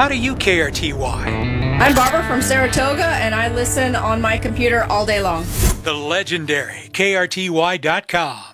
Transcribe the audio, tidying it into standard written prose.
How do you KRTY? I'm Barbara from Saratoga, and I listen on my computer all day long. The legendary KRTY.com.